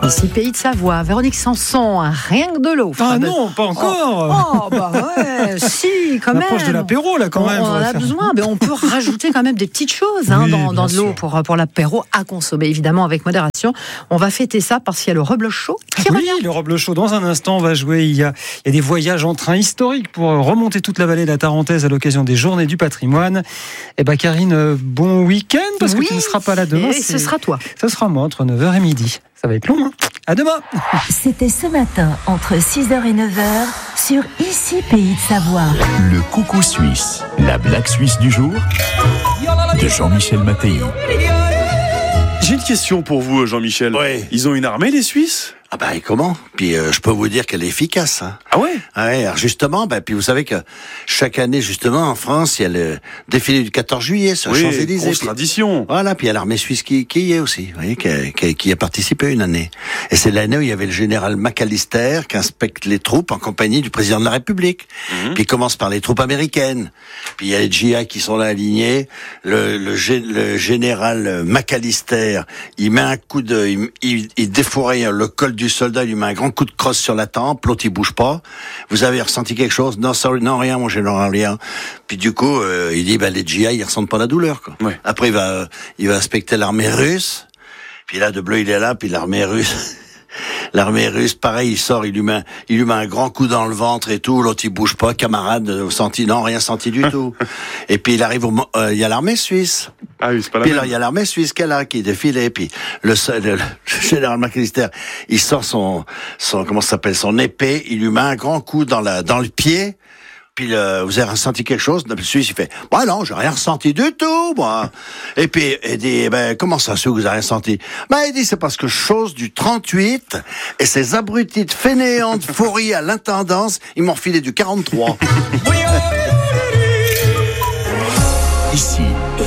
Ici, Pays de Savoie, Véronique Sanson, rien que de l'eau. Ah non, pas encore. Oh bah ouais, si, quand même. On approche de l'apéro, là, quand même. On en a besoin, mais on peut rajouter quand même des petites choses Oui, dans de l'eau pour l'apéro à consommer, évidemment, avec modération. On va fêter ça parce qu'il y a le Reblochon chaud qui revient. Oui, le Reblochon chaud. Dans un instant, on va jouer. Il y a des voyages en train historiques pour remonter toute la vallée de la Tarentaise à l'occasion des Journées du patrimoine. Eh bien, Karine, bon week-end, parce que tu ne seras pas là demain. Et ce sera toi. Ce sera moi, entre 9h et midi. Ça va être long, hein. À demain. C'était ce matin, entre 6h et 9h, sur Ici Pays de Savoie. Le coucou suisse, la blague suisse du jour de Jean-Michel Mattei. J'ai une question pour vous, Jean-Michel. Ouais. Ils ont une armée, les Suisses ? Ah bah et comment ? Puis je peux vous dire qu'elle est efficace. Hein. Ah ouais ? Ah ouais, alors justement, puis vous savez que chaque année, justement, en France, il y a le défilé du 14 juillet sur les Champs-Élysées. Grosse tradition. Voilà, puis il y a l'armée suisse qui y est aussi, vous voyez, qui a participé une année. Et c'est l'année où il y avait le général McAllister qui inspecte les troupes en compagnie du président de la République. Puis il commence par les troupes américaines. Puis il y a les GI qui sont là alignés. Le général McAllister, il met un coup il défouraille le col du soldat, il lui met un grand coup de crosse sur la tempe, l'autre il bouge pas. Vous avez ressenti quelque chose ? Non, sorry, non, rien, mon général, rien. Puis du coup, il dit, les GI, ils ressentent pas la douleur, quoi. Ouais. Après, il va inspecter l'armée russe. Puis là, de bleu, il est là, puis l'armée russe, pareil, il sort, il lui met un grand coup dans le ventre et tout, l'autre il bouge pas, camarade, non, rien senti du tout. Et puis il arrive il y a l'armée suisse. Ah oui, c'est pas la Puis même. là, il y a l'armée suisse qui défile, et puis le général McAllister, il sort son épée, il lui met un grand coup dans le pied. Puis vous avez ressenti quelque chose ? Le Suisse, il fait, non, j'ai rien ressenti du tout, moi. Et puis il dit, comment ça se fait que vous avez rien ressenti ? Il dit, c'est parce que chose du 38 et ces abrutis de fainéants de fourris à l'intendance, ils m'ont refilé du 43. Ici,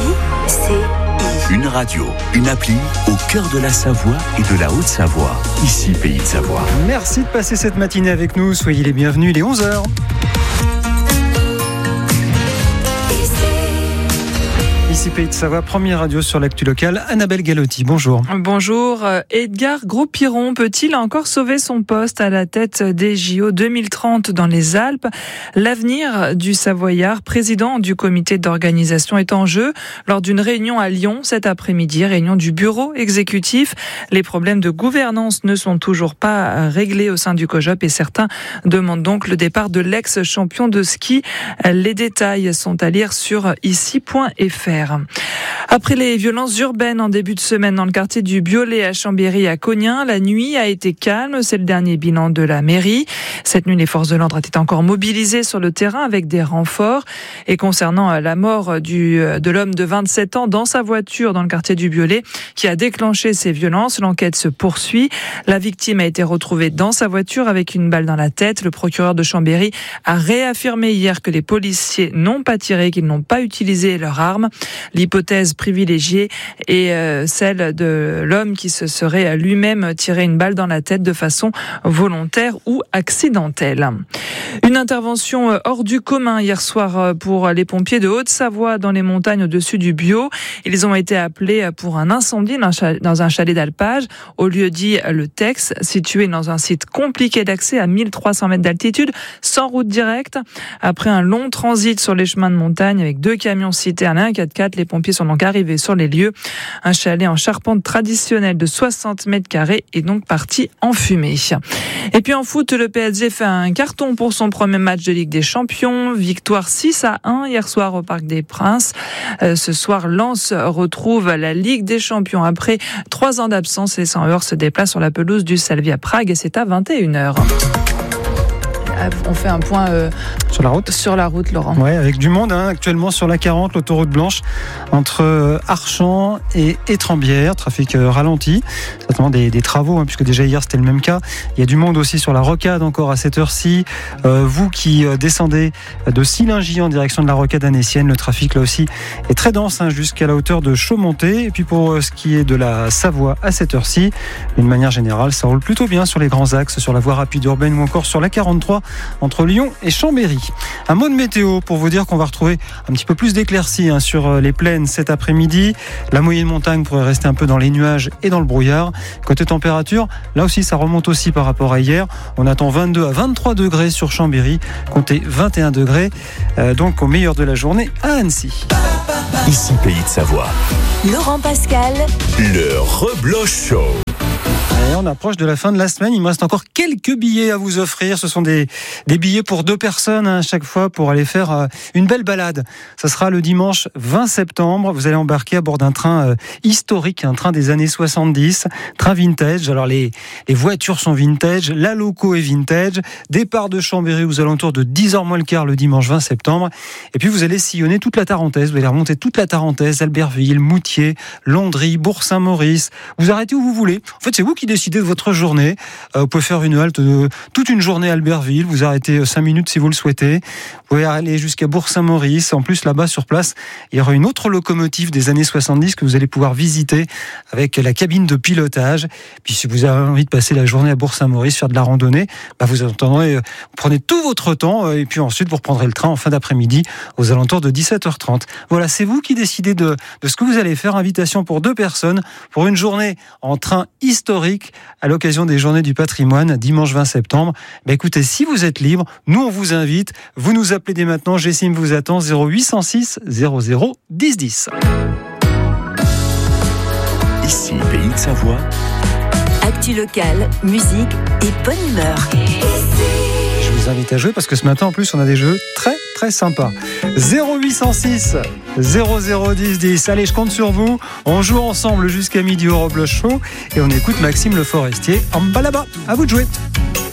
une radio, une appli au cœur de la Savoie et de la Haute-Savoie. Ici, Pays de Savoie. Merci de passer cette matinée avec nous. Soyez les bienvenus, il est 11h. Ici Pays de Savoie, première radio sur l'actu locale. Annabelle Galotti, bonjour. Bonjour. Edgar Gros-Piron peut-il encore sauver son poste à la tête des JO 2030 dans les Alpes ? L'avenir du Savoyard, président du comité d'organisation, est en jeu lors d'une réunion à Lyon cet après-midi, réunion du bureau exécutif. Les problèmes de gouvernance ne sont toujours pas réglés au sein du COJOP et certains demandent donc le départ de l'ex-champion de ski. Les détails sont à lire sur ici.fr. Après les violences urbaines en début de semaine dans le quartier du Biolay à Chambéry à Cognin, la nuit a été calme. C'est le dernier bilan de la mairie. Cette nuit, les forces de l'ordre étaient encore mobilisées sur le terrain avec des renforts. Et concernant la mort de l'homme de 27 ans dans sa voiture dans le quartier du Biolay qui a déclenché ces violences, l'enquête se poursuit. La victime a été retrouvée dans sa voiture avec une balle dans la tête. Le procureur de Chambéry a réaffirmé hier que les policiers n'ont pas tiré, qu'ils n'ont pas utilisé leur arme. L'hypothèse privilégiée est celle de l'homme qui se serait lui-même tiré une balle dans la tête de façon volontaire ou accidentelle. Une intervention hors du commun hier soir pour les pompiers de Haute-Savoie dans les montagnes au-dessus du Bio. Ils ont été appelés pour un incendie dans un chalet d'alpage au lieu-dit Le Tex, situé dans un site compliqué d'accès à 1300 mètres d'altitude, sans route directe. Après un long transit sur les chemins de montagne avec 2 camions citernes et un 4x4, les pompiers sont donc arrivés sur les lieux. Un chalet en charpente traditionnelle de 60 mètres carrés est donc parti en fumée. Et puis en foot, le PSG fait un carton pour son premier match de Ligue des Champions. Victoire 6-1 hier soir au Parc des Princes. Ce soir, Lens retrouve la Ligue des Champions. Après 3 ans d'absence, les 100 heures se déplacent sur la pelouse du Slavia Prague et c'est à 21h. On fait un point sur la route, Laurent. Ouais, avec du monde actuellement sur la 40, l'autoroute blanche entre Archamps et Étrembières, trafic ralenti, certainement des travaux puisque déjà hier c'était le même cas. Il y a du monde aussi sur la Rocade encore à cette heure-ci. Vous qui descendez de Sillingy en direction de la Rocade annécienne, le trafic là aussi est très dense jusqu'à la hauteur de Chaumonté. Et puis pour ce qui est de la Savoie à cette heure-ci, d'une manière générale, ça roule plutôt bien sur les grands axes, sur la voie rapide urbaine ou encore sur la 43 entre Lyon et Chambéry. Un mot de météo pour vous dire qu'on va retrouver un petit peu plus d'éclaircies sur les plaines cet après-midi. La moyenne montagne pourrait rester un peu dans les nuages et dans le brouillard. Côté température, là aussi ça remonte aussi par rapport à hier. On attend 22 à 23 degrés sur Chambéry, comptez 21 degrés donc au meilleur de la journée à Annecy. Ici Pays de Savoie. Laurent Pascal, Le Rebloche Show. Et on approche de la fin de la semaine. Il me reste encore quelques billets à vous offrir. Ce sont des billets pour 2 personnes à chaque fois pour aller faire une belle balade. Ça sera le dimanche 20 septembre. Vous allez embarquer à bord d'un train historique, un train des années 70, train vintage. Alors les voitures sont vintage, la loco est vintage. Départ de Chambéry aux alentours de 10h moins le quart le dimanche 20 septembre. Et puis vous allez sillonner toute la Tarentaise. Vous allez remonter toute la Tarentaise, Albertville, Moutier, Landry, Bourg-Saint-Maurice. Vous arrêtez où vous voulez. En fait, c'est vous qui décidez de votre journée. Vous pouvez faire une halte de toute une journée à Albertville. Vous arrêtez 5 minutes si vous le souhaitez. Vous pouvez aller jusqu'à Bourg-Saint-Maurice. En plus, là-bas, sur place, il y aura une autre locomotive des années 70 que vous allez pouvoir visiter avec la cabine de pilotage. Puis, si vous avez envie de passer la journée à Bourg-Saint-Maurice, faire de la randonnée, vous entendrez, vous prenez tout votre temps et puis ensuite, vous reprendrez le train en fin d'après-midi aux alentours de 17h30. Voilà, c'est vous qui décidez de ce que vous allez faire. Invitation pour 2 personnes pour une journée en train historique à l'occasion des Journées du patrimoine, dimanche 20 septembre. Écoutez, si vous êtes libre, nous on vous invite. Vous nous appelez dès maintenant. Jessim vous attend 0806 00 10 10. Ici Pays de Savoie. actu locale, musique et bonne humeur. Je vous invite à jouer parce que ce matin en plus on a des jeux très très sympas. 0806 00 10 10. Allez, je compte sur vous. On joue ensemble jusqu'à midi au Rebloche Show et on écoute Maxime Le Forestier en bas là-bas. À vous de jouer.